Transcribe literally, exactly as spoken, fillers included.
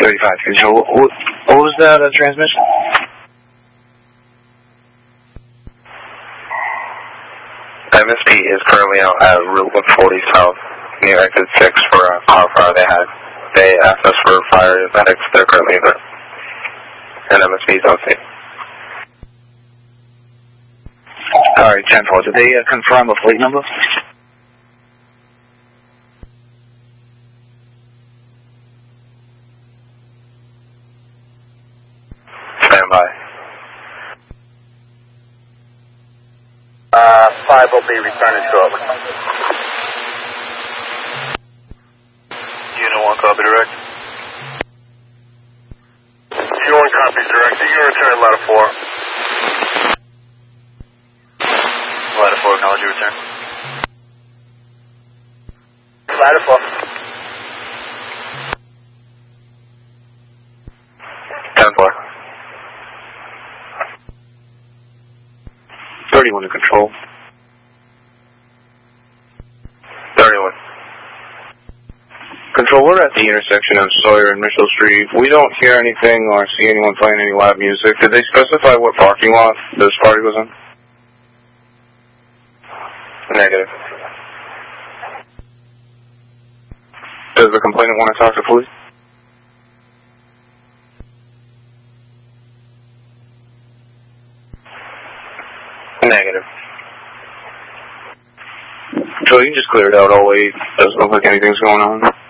thirty-five, control. What, what was that uh, transmission? M S P is currently out at Route one forty South, near exit six for a car fire they had. They asked us for fire medics. They're currently there. And M S P is on scene. Alright, ten four. Did they uh, confirm a fleet number? Stand by. Uh, five will be returning shortly. Unit one, copy direct. Unit one copies direct. You can return ladder four. Ladder four, acknowledge your return. Ladder four. ten four. thirty-one to control. thirty-one. Control, we're at the intersection of Sawyer and Mitchell Street. We don't hear anything or see anyone playing any loud music. Did they specify what parking lot this party was in? Negative. Does the complainant want to talk to police? Negative. So you can just clear it out all eight. Doesn't look like anything's going on.